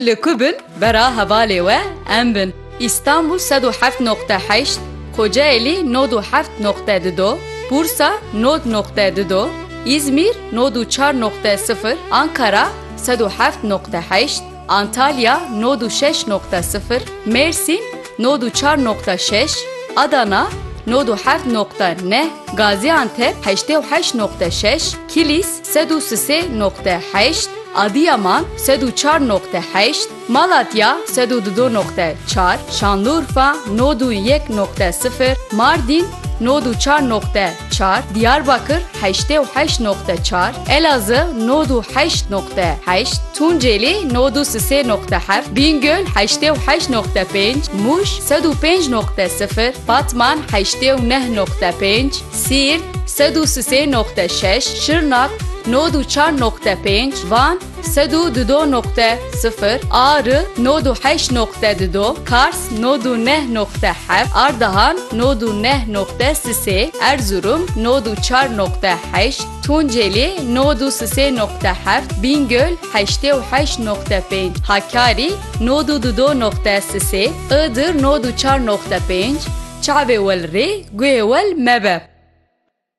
لکوبن برا حوالی و امبن İstanbul 107.8 Kocaeli 97.2 Bursa 9.2 İzmir 94.0 Ankara 107.8 Antalya 96.0 Mersin 94.6 Adana 97.9 Gaziantep 88.6 Kilis 103.8 Adıyaman 104.8 Malatya 102.4 Şanlıurfa 101.0 Mardin 104.4 Diyarbakır 88.4 Elazığ 108.8 Tunceli 103.7 Bingöl 88.5 Muş 105.0 Batman 89.5 Siirt 103.6 Şırnak 94.5 Van 102.0 Ağrı 98.2 Kars 99.7 Ardahan 99.3 Erzurum 94.8 Tunceli 93.7 Bingöl 88.5 Hakkari 92.3 Iğdır 94.5 Çavevelri Güevel Mebe